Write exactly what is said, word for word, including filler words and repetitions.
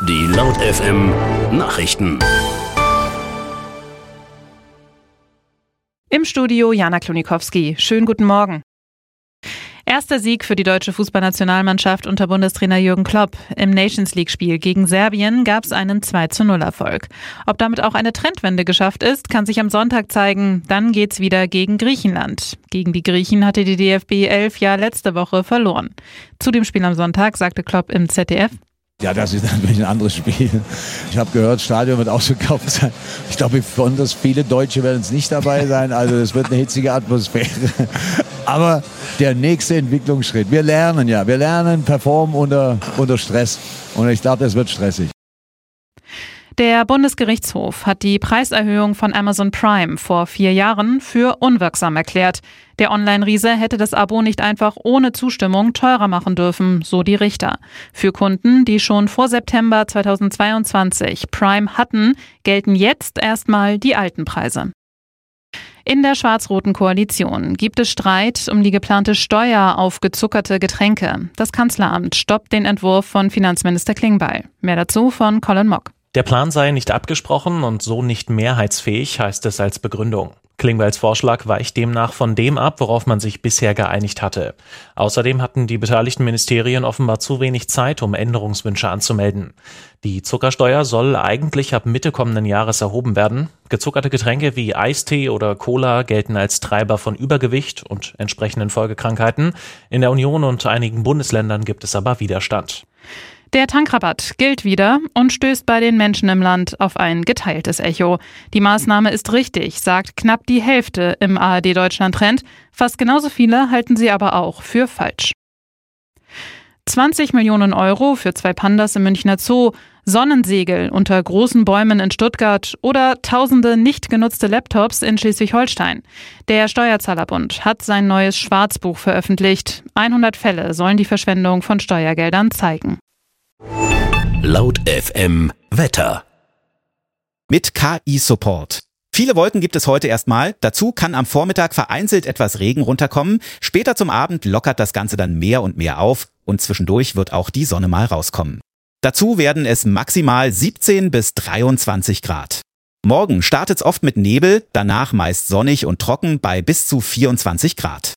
Die Laut F M Nachrichten. Im Studio Jana Klonikowski. Schönen guten Morgen. Erster Sieg für die deutsche Fußballnationalmannschaft unter Bundestrainer Jürgen Klopp. Im Nations-League-Spiel gegen Serbien gab es einen zwei zu null Erfolg. Ob damit auch eine Trendwende geschafft ist, kann sich am Sonntag zeigen. Dann geht's wieder gegen Griechenland. Gegen die Griechen hatte die D F B elf ja letzte Woche verloren. Zu dem Spiel am Sonntag sagte Klopp im Z D F: Ja, das ist natürlich ein anderes Spiel. Ich habe gehört, das Stadion wird ausverkauft sein. Ich glaube, besonders viele Deutsche werden es nicht dabei sein. Also es wird eine hitzige Atmosphäre. Aber der nächste Entwicklungsschritt. Wir lernen ja. Wir lernen, performen unter, unter Stress. Und ich glaube, das wird stressig. Der Bundesgerichtshof hat die Preiserhöhung von Amazon Prime vor vier Jahren für unwirksam erklärt. Der Online-Riese hätte das Abo nicht einfach ohne Zustimmung teurer machen dürfen, so die Richter. Für Kunden, die schon vor September zweitausendzweiundzwanzig Prime hatten, gelten jetzt erstmal die alten Preise. In der schwarz-roten Koalition gibt es Streit um die geplante Steuer auf gezuckerte Getränke. Das Kanzleramt stoppt den Entwurf von Finanzminister Klingbeil. Mehr dazu von Colin Mock. Der Plan sei nicht abgesprochen und so nicht mehrheitsfähig, heißt es als Begründung. Klingbeils Vorschlag weicht demnach von dem ab, worauf man sich bisher geeinigt hatte. Außerdem hatten die beteiligten Ministerien offenbar zu wenig Zeit, um Änderungswünsche anzumelden. Die Zuckersteuer soll eigentlich ab Mitte kommenden Jahres erhoben werden. Gezuckerte Getränke wie Eistee oder Cola gelten als Treiber von Übergewicht und entsprechenden Folgekrankheiten. In der Union und einigen Bundesländern gibt es aber Widerstand. Der Tankrabatt gilt wieder und stößt bei den Menschen im Land auf ein geteiltes Echo. Die Maßnahme ist richtig, sagt knapp die Hälfte im A R D-Deutschland-Trend. Fast genauso viele halten sie aber auch für falsch. zwanzig Millionen Euro für zwei Pandas im Münchner Zoo, Sonnensegel unter großen Bäumen in Stuttgart oder tausende nicht genutzte Laptops in Schleswig-Holstein. Der Steuerzahlerbund hat sein neues Schwarzbuch veröffentlicht. hundert Fälle sollen die Verschwendung von Steuergeldern zeigen. Laut F M Wetter. Mit K I-Support. Viele Wolken gibt es heute erstmal. Dazu kann am Vormittag vereinzelt etwas Regen runterkommen. Später zum Abend lockert das Ganze dann mehr und mehr auf und zwischendurch wird auch die Sonne mal rauskommen. Dazu werden es maximal siebzehn bis dreiundzwanzig Grad. Morgen startet's oft mit Nebel, danach meist sonnig und trocken bei bis zu vierundzwanzig Grad.